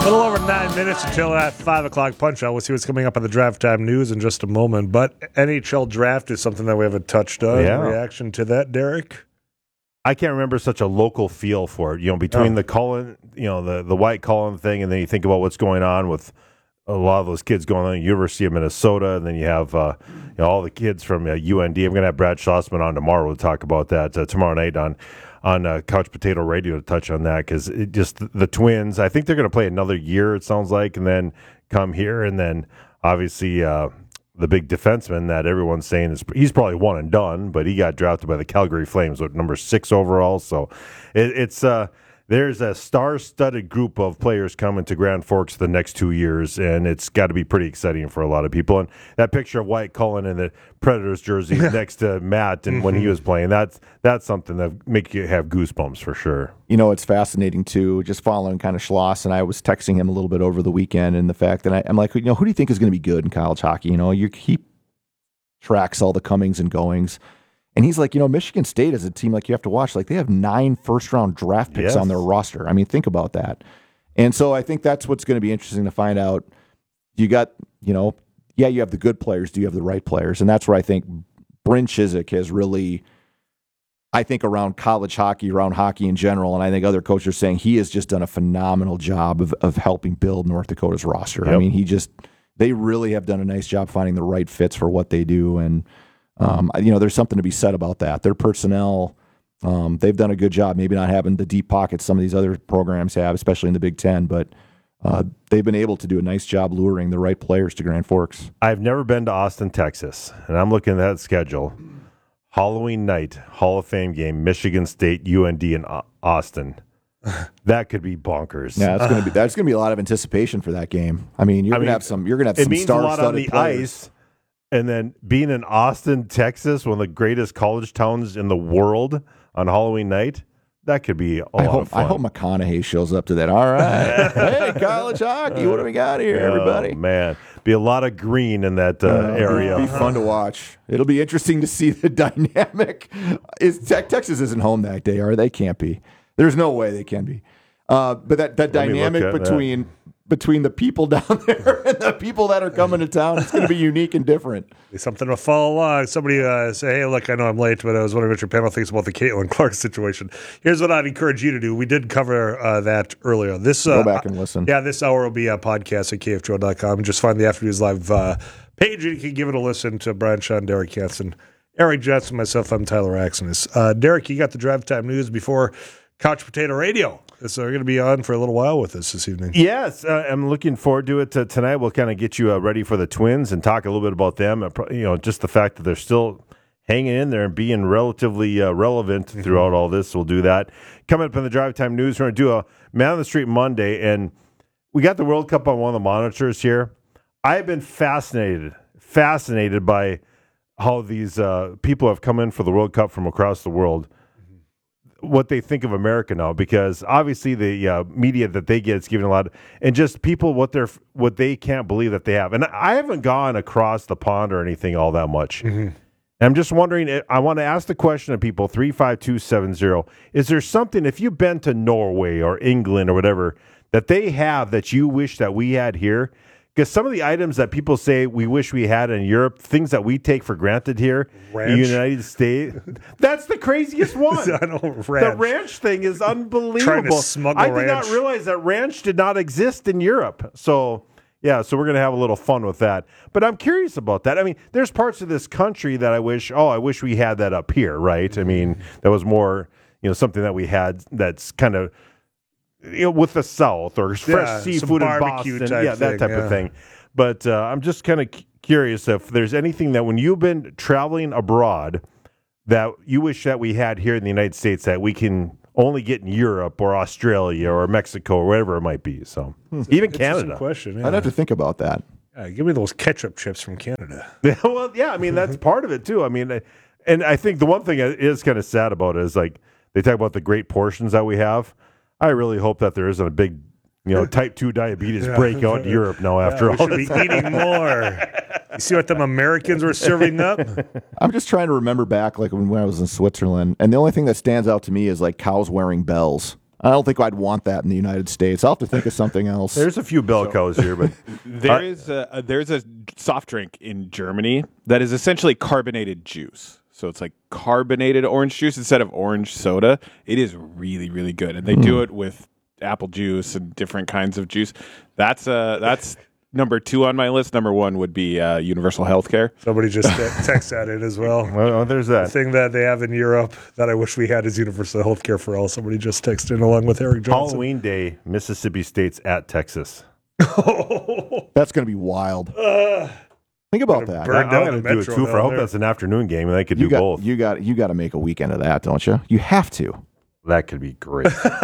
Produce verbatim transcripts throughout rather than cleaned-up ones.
little over nine minutes until that five o'clock punch out. We'll see what's coming up on the Draft Time News in just a moment. But N H L Draft is something that we haven't touched on. Yeah. Reaction to that, Derek? I can't remember such a local feel for it. You know, between Oh. the Cullen, you know, the, the White Cullen thing, and then you think about what's going on with a lot of those kids going on at the University of Minnesota, and then you have uh, you know, all the kids from uh, U N D. I'm going to have Brad Schlossman on tomorrow to talk about that uh, tomorrow night on on uh, Couch Potato Radio to touch on that, because it just the Twins, I think they're going to play another year, it sounds like, and then come here, and then obviously uh, the big defenseman that everyone's saying is he's probably one and done, but he got drafted by the Calgary Flames with number six overall, so it, it's uh, there's a star-studded group of players coming to Grand Forks the next two years, and it's got to be pretty exciting for a lot of people. And that picture of White Cullen in the Predators jersey next to Matt, and mm-hmm. when he was playing, that's that's something that make you have goosebumps for sure. You know, it's fascinating too. Just following kind of Schloss, and I was texting him a little bit over the weekend, and the fact that I, I'm like, you know, who do you think is going to be good in college hockey? You know, you he tracks all the comings and goings. And he's like, you know, Michigan State is a team like you have to watch. Like they have nine first-round draft picks yes. on their roster. I mean, think about that. And so I think that's what's going to be interesting to find out. You got, you know, yeah, you have the good players. Do you have the right players? And that's where I think Bryn Chiswick has really, I think around college hockey, around hockey in general, and I think other coaches are saying he has just done a phenomenal job of, of helping build North Dakota's roster. Yep. I mean, he just, they really have done a nice job finding the right fits for what they do. And, Um, you know, there's something to be said about that. Their personnel, um, they've done a good job, maybe not having the deep pockets some of these other programs have, especially in the Big Ten, but uh, they've been able to do a nice job luring the right players to Grand Forks. I've never been to Austin, Texas, and I'm looking at that schedule. Halloween night, Hall of Fame game, Michigan State, U N D, and Austin. That could be bonkers. Yeah, that's going to be that's going to be a lot of anticipation for that game. I mean, you're I going to mean, have some. You're going to have it some means a lot on the players. ice. And then being in Austin, Texas, one of the greatest college towns in the world on Halloween night, that could be a I lot hope, of fun. I hope McConaughey shows up to that. All right. Hey, college hockey. What do we got here, everybody? Oh, man. Be a lot of green in that uh, uh, area. It'll be fun to watch. It'll be interesting to see the dynamic. Is te- Texas isn't home that day, or they can't be. There's no way they can be. Uh, but that, that dynamic between... That. between the people down there and the people that are coming to town, it's going to be unique and different. It's something to follow along. Somebody uh, say, hey, look, I know I'm late, but I was wondering what your panel thinks about the Caitlin Clark situation. Here's what I'd encourage you to do. We did cover uh, that earlier. This uh, Go back and listen. Yeah, this hour will be a podcast at K F G O dot com. Just find the Afternoons Live uh, page, and you can give it a listen to Brian Shaw, Derek Hansen, Eric Johnson, myself. I'm Tyler Axonis. Uh, Derek, you got the Drive Time News before Couch Potato Radio. So you're going to be on for a little while with us this evening. Yes, uh, I'm looking forward to it. Uh, tonight we'll kind of get you uh, ready for the Twins and talk a little bit about them. Uh, you know, just the fact that they're still hanging in there and being relatively uh, relevant mm-hmm. throughout all this. We'll do that. Coming up in the Drive Time News, we're going to do a Man on the Street Monday, and we got the World Cup on one of the monitors here. I've been fascinated, fascinated by how these uh, people have come in for the World Cup from across the world. What they think of America now, because obviously the uh, media that they get is giving a lot of, and just people what they're what they can't believe that they have. And I haven't gone across the pond or anything all that much. Mm-hmm. I'm just wondering, I want to ask the question of people, three five two seven zero, is there something, if you've been to Norway or England or whatever, that they have that you wish that we had here? Because some of the items that people say we wish we had in Europe, things that we take for granted here ranch. in the United States, that's the craziest one. I know, ranch. The ranch thing is unbelievable. Trying to smuggle I did ranch. not realize that ranch did not exist in Europe. So, yeah, so we're going to have a little fun with that. But I'm curious about that. I mean, there's parts of this country that I wish, oh, I wish we had that up here, right? I mean, that was more, you know, something that we had that's kind of, you know, with the South or fresh yeah, seafood in Boston, yeah, that thing, type yeah. of thing. But uh, I'm just kind of c- curious if there's anything that when you've been traveling abroad that you wish that we had here in the United States that we can only get in Europe or Australia or Mexico or whatever it might be. So hmm. even Canada. Question, yeah. I'd have to think about that. Yeah, give me those ketchup chips from Canada. Well, yeah, I mean, that's part of it too. I mean, and I think the one thing that is kind of sad about it is like they talk about the great portions that we have. I really hope that there isn't a big, you know, type two diabetes yeah. breakout in Europe now after yeah, all we this. should be eating more. You see what them Americans were serving up? I'm just trying to remember back, like when, when I was in Switzerland, and the only thing that stands out to me is like cows wearing bells. I don't think I'd want that in the United States. I'll have to think of something else. There's a few Belcos here, but There Uh, is a, a there's a soft drink in Germany that is essentially carbonated juice. So it's like carbonated orange juice instead of orange soda. It is really, really good, and they Hmm. do it with apple juice and different kinds of juice. That's uh that's number two on my list. Number one would be uh, universal healthcare. Somebody just te- text that in as well. well, well, there's The that. thing that they have in Europe that I wish we had is universal health care for all. Somebody just texted in along with Eric Johnson. Halloween Day, Mississippi State's at Texas. That's going to be wild. Think about that. burn- I'm down going the to do a Metro two for. I down hope there. that's an afternoon game, and they could You do got, both. you got you got to make a weekend of that, don't you? You have to. That could be great.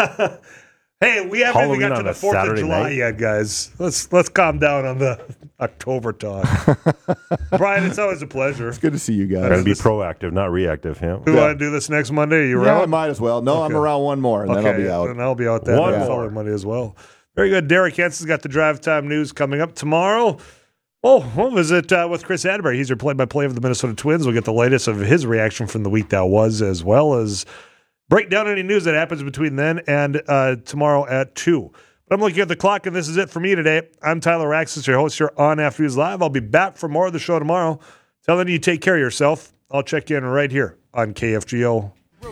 Hey, we haven't Halloween even got to on the a Fourth of Saturday July night? yet, guys. Let's let's calm down on the October talk. Brian, it's always a pleasure. Good to see you Trying guys. to be proactive, not reactive. Yeah. We want to do this next Monday. Are you Yeah, I around? might as well. No, I'm Okay. around one more, and then I'll be out. And I'll be out that One uh, more. following Monday as well. Very good. Derek Hansen's got the Drive Time News coming up tomorrow. Oh, we'll visit uh, with Chris Atterbury. He's your play-by-play of the Minnesota Twins. We'll get the latest of his reaction from the week that was, as well as break down any news that happens between then and uh, tomorrow at two. But I'm looking at the clock, and this is it for me today. I'm Tyler Axis, your host here on After News Live. I'll be back for more of the show tomorrow. Tell them you take care of yourself. I'll check in right here on K F G O.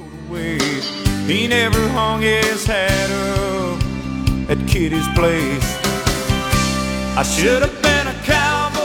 He never hung his hat up at Kitty's place. I should have been a cowboy.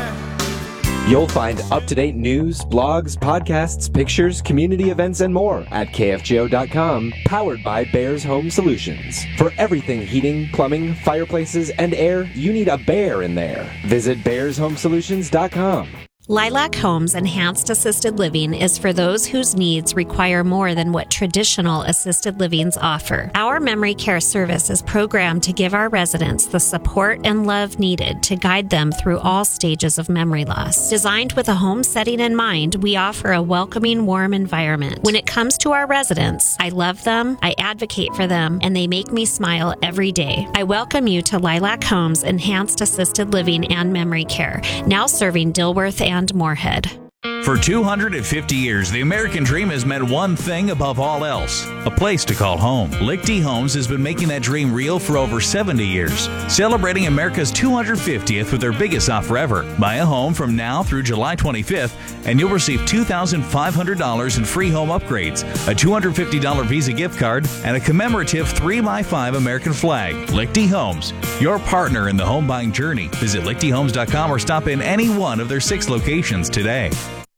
You'll find up-to-date news, blogs, podcasts, pictures, community events, and more at K F G O dot com, powered by Bears Home Solutions. For everything heating, plumbing, fireplaces, and air, you need a bear in there. Visit Bears Home Solutions dot com. Lilac Homes Enhanced Assisted Living is for those whose needs require more than what traditional assisted livings offer. Our memory care service is programmed to give our residents the support and love needed to guide them through all stages of memory loss. Designed with a home setting in mind, we offer a welcoming, warm environment. When it comes to our residents, I love them, I advocate for them, and they make me smile every day. I welcome you to Lilac Homes Enhanced Assisted Living and Memory Care, now serving Dilworth and Moorhead. For two hundred fifty years, the American dream has meant one thing above all else: a place to call home. Lichty Homes has been making that dream real for over seventy years, celebrating America's two hundred fiftieth with their biggest offer ever. Buy a home from now through July twenty-fifth, and you'll receive two thousand five hundred dollars in free home upgrades, a two hundred fifty dollars Visa gift card, and a commemorative three by five American flag. Lichty Homes, your partner in the home buying journey. Visit lichty homes dot com or stop in any one of their six locations today.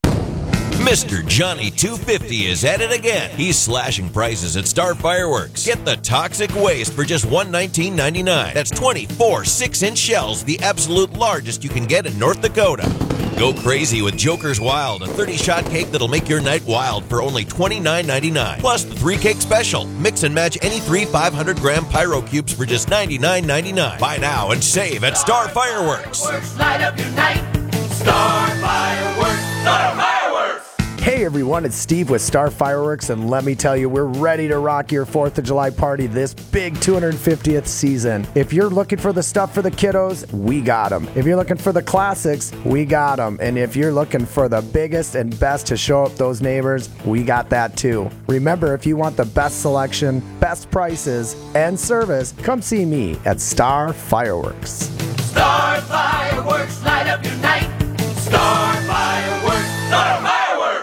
Mister Johnny two fifty is at it again. He's slashing prices at Star Fireworks. Get the Toxic Waste for just one hundred nineteen dollars and ninety-nine cents. That's twenty-four six-inch shells, the absolute largest you can get in North Dakota. Go crazy with Joker's Wild, a thirty-shot cake that'll make your night wild for only twenty-nine ninety-nine. Plus the three-cake special. Mix and match any three five hundred gram Pyro Cubes for just ninety-nine ninety-nine. Buy now and save at Star Fireworks. Light up your night. Star Fireworks. Star Fireworks. Hey everyone, it's Steve with Star Fireworks, and let me tell you, we're ready to rock your fourth of July party this big two hundred fiftieth season. If you're looking for the stuff for the kiddos, we got them. If you're looking for the classics, we got them. And if you're looking for the biggest and best to show up those neighbors, we got that too. Remember, if you want the best selection, best prices, and service, come see me at Star Fireworks. Star Fireworks. Light up your night. Star Fireworks. Star Fireworks.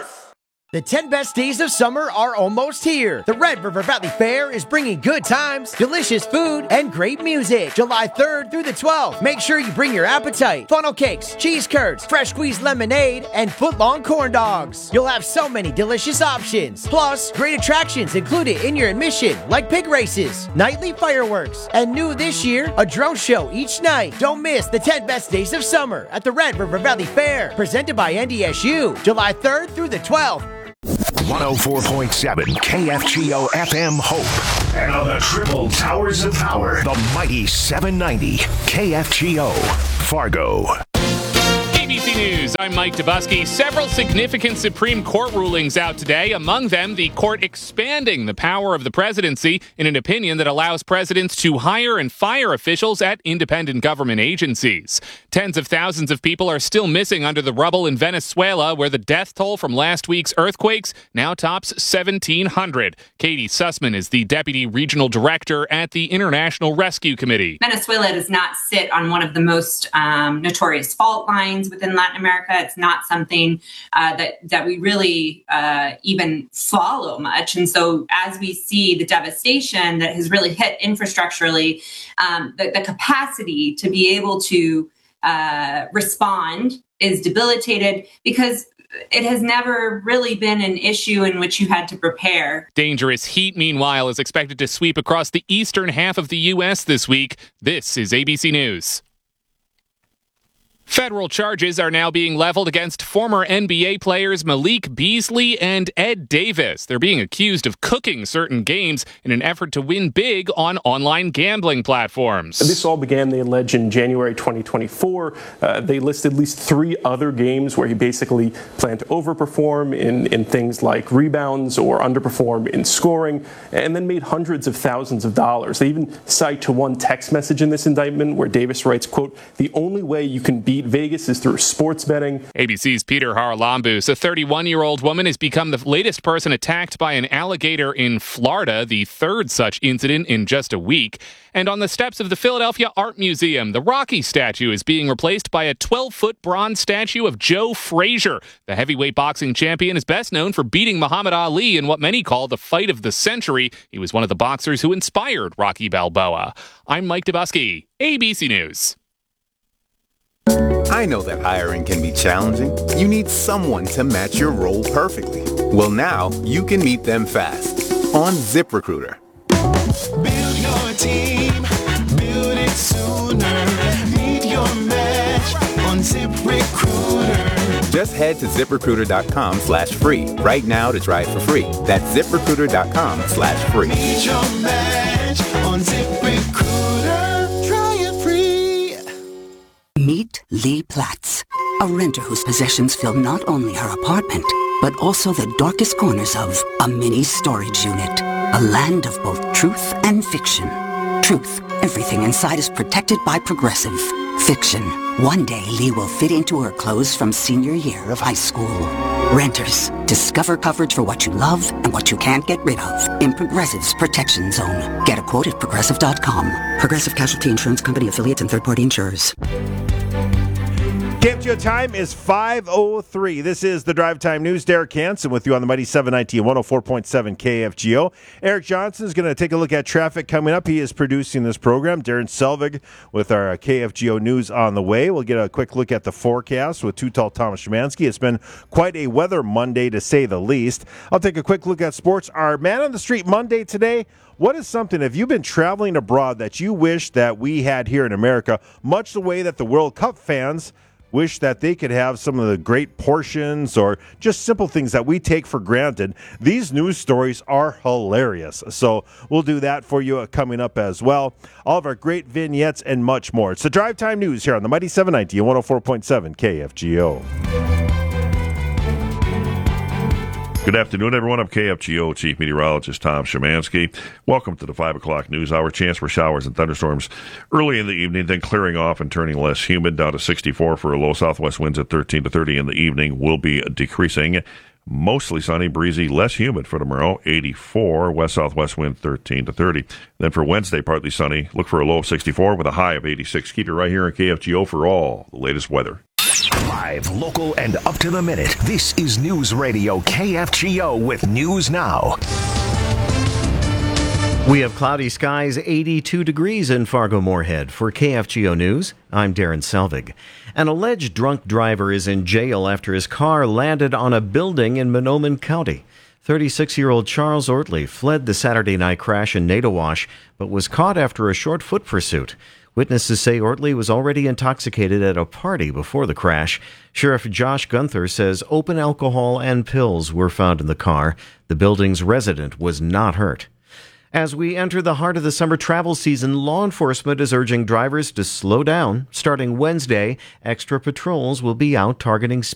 The ten best days of summer are almost here. The Red River Valley Fair is bringing good times, delicious food, and great music. July third through the twelfth. Make sure you bring your appetite. Funnel cakes, cheese curds, fresh squeezed lemonade, and foot-long corn dogs. You'll have so many delicious options. Plus, great attractions included in your admission, like pig races, nightly fireworks, and new this year, a drone show each night. Don't miss the ten best days of summer at the Red River Valley Fair, presented by N D S U, July third through the twelfth. one oh four point seven K F G O F M Hope. And on the triple towers of power, the mighty seven ninety K F G O Fargo. A B C News. I'm Mike Dubusky. Several significant Supreme Court rulings out today. Among them, the court expanding the power of the presidency in an opinion that allows presidents to hire and fire officials at independent government agencies. Tens of thousands of people are still missing under the rubble in Venezuela, where the death toll from last week's earthquakes now tops seventeen hundred. Katie Sussman is the Deputy Regional Director at the International Rescue Committee. Venezuela does not sit on one of the most um, notorious fault lines within Latin America. It's not something uh, that, that we really uh, even follow much. And so as we see the devastation that has really hit infrastructurally, um, the, the capacity to be able to uh, respond is debilitated because it has never really been an issue in which you had to prepare. Dangerous heat, meanwhile, is expected to sweep across the eastern half of the U S this week. This is A B C News. Federal charges are now being leveled against former N B A players Malik Beasley and Ed Davis. They're being accused of cooking certain games in an effort to win big on online gambling platforms. This all began, they allege, in January twenty twenty-four. Uh, they listed at least three other games where he basically planned to overperform in, in things like rebounds or underperform in scoring, and then made hundreds of thousands of dollars. They even cite to one text message in this indictment where Davis writes, quote, "The only way you can beat Vegas is through sports betting." A B C's Peter Haralambous. A thirty-one-year-old woman has become the latest person attacked by an alligator in Florida, the third such incident in just a week. And on the steps of the Philadelphia Art Museum, the Rocky statue is being replaced by a twelve-foot bronze statue of Joe Frazier. The heavyweight boxing champion is best known for beating Muhammad Ali in what many call the fight of the century. He was one of the boxers who inspired Rocky Balboa. I'm Mike Dubusky, A B C News. I know that hiring can be challenging. You need someone to match your role perfectly. Well, now you can meet them fast on ZipRecruiter. Build your team, build it sooner. Meet your match on ZipRecruiter. Just head to ZipRecruiter.com slash free right now to try it for free. That's ZipRecruiter.com slash free. Meet your match on ZipRecruiter. Try it free. Meet Lee Platz, a renter whose possessions fill not only her apartment, but also the darkest corners of a mini storage unit. A land of both truth and fiction. Truth, everything inside is protected by Progressive. Fiction, one day Lee will fit into her clothes from senior year of high school. Renters, discover coverage for what you love and what you can't get rid of in Progressive's Protection Zone. Get a quote at Progressive dot com. Progressive Casualty Insurance Company, affiliates, and third-party insurers. K F G O time is five oh three. This is the Drive Time News. Derek Hansen with you on the Mighty seven ninety and one oh four point seven K F G O. Eric Johnson is going to take a look at traffic coming up. He is producing this program. Darren Selvig with our K F G O News on the way. We'll get a quick look at the forecast with Too Tall Thomas Szymanski. It's been quite a weather Monday, to say the least. I'll take a quick look at sports. Our Man on the Street Monday today. What is something, if you've been traveling abroad, that you wish that we had here in America, much the way that the World Cup fans wish that they could have some of the great portions or just simple things that we take for granted? These news stories are hilarious. So we'll do that for you coming up as well. All of our great vignettes and much more. It's the Drive Time News here on the Mighty seven ninety and one oh four point seven K F G O. Good afternoon, everyone. I'm K F G O Chief Meteorologist Tom Szymanski. Welcome to the five o'clock news hour. Chance for showers and thunderstorms early in the evening, then clearing off and turning less humid, down to sixty-four for a low. Southwest winds at thirteen to thirty in the evening will be decreasing. Mostly sunny, breezy, less humid for tomorrow, eighty-four. West-southwest wind thirteen to thirty. Then for Wednesday, partly sunny. Look for a low of sixty-four with a high of eighty-six. Keep it right here in K F G O for all the latest weather. Live, local, and up to the minute. This is News Radio K F G O with News Now. We have cloudy skies, eighty-two degrees in Fargo-Moorhead. For K F G O News, I'm Darren Selvig. An alleged drunk driver is in jail after his car landed on a building in Monoman County. thirty-six-year-old Charles Ortley fled the Saturday night crash in Nadawash, but was caught after a short foot pursuit. Witnesses say Ortley was already intoxicated at a party before the crash. Sheriff Josh Gunther says open alcohol and pills were found in the car. The building's resident was not hurt. As we enter the heart of the summer travel season, law enforcement is urging drivers to slow down. Starting Wednesday, extra patrols will be out targeting